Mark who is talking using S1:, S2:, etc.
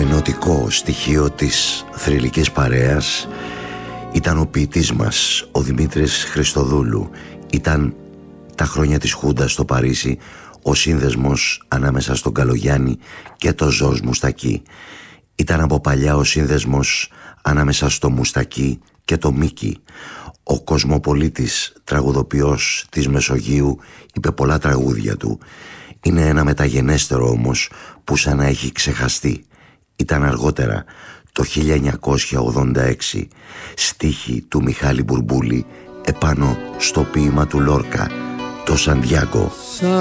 S1: ενωτικό στοιχείο της θρυλικής παρέας ήταν ο ποιητής μας, ο Δημήτρης Χριστοδούλου. Ήταν τα χρόνια της Χούντας στο Παρίσι ο σύνδεσμος ανάμεσα στον Καλογιάννη και το Ζορζ Μουστακί. Ήταν από παλιά ο σύνδεσμος ανάμεσα στο Μουστακί και το Μίκη. Ο κοσμοπολίτης τραγουδοποιός της Μεσογείου είπε πολλά τραγούδια του. Είναι ένα μεταγενέστερο όμως που σαν να έχει ξεχαστεί. Ήταν αργότερα, το 1986, στίχη του Μιχάλη Μπουρμπούλη επάνω στο ποίημα του Λόρκα, το Σαντιάγκο.